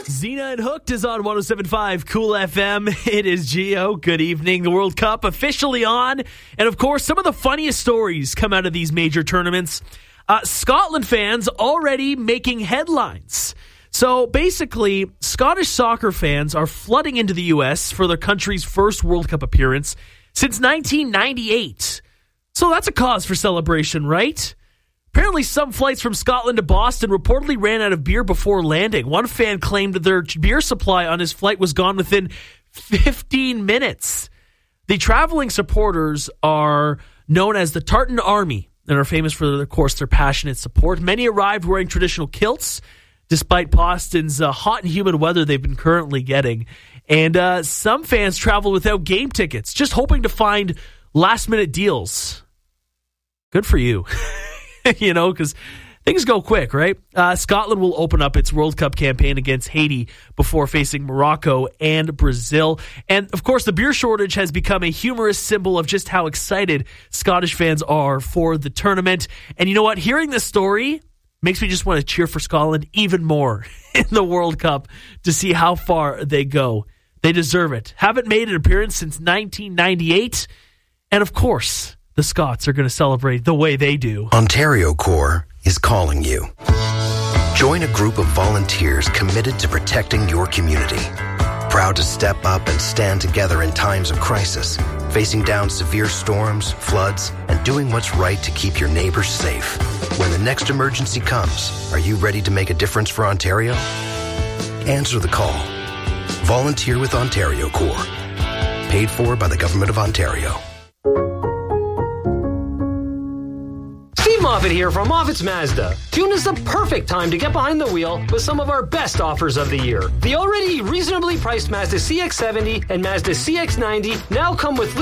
Xena and Hooked is on 107.5 Cool FM. It is Gio. Good evening. The World Cup officially on. And of course, some of the funniest stories come out of these major tournaments. Scotland fans already making headlines. So basically, Scottish soccer fans are flooding into the U.S. for their country's first World Cup appearance since 1998. So that's a cause for celebration, right? Apparently, some flights from Scotland to Boston reportedly ran out of beer before landing. One fan claimed that their beer supply on his flight was gone within 15 minutes. The traveling supporters are known as the Tartan Army and are famous for, of course, their passionate support. Many arrived wearing traditional kilts, despite Boston's hot and humid weather they've been currently getting. And some fans traveled without game tickets, just hoping to find last-minute deals. Good for you. You know, because things go quick, right? Scotland will open up its World Cup campaign against Haiti before facing Morocco and Brazil. And, of course, the beer shortage has become a humorous symbol of just how excited Scottish fans are for the tournament. And you know what? Hearing this story makes me just want to cheer for Scotland even more in the World Cup to see how far they go. They deserve it. Haven't made an appearance since 1998. And, of course, the Scots are going to celebrate the way they do. Ontario Corps is calling you. Join a group of volunteers committed to protecting your community. Proud to step up and stand together in times of crisis, facing down severe storms, floods, and doing what's right to keep your neighbors safe. When the next emergency comes, are you ready to make a difference for Ontario? Answer the call. Volunteer with Ontario Corps. Paid for by the Government of Ontario. Moffat here from Moffat's Mazda. June is the perfect time to get behind the wheel with some of our best offers of the year. The already reasonably priced Mazda CX-70 and Mazda CX-90 now come with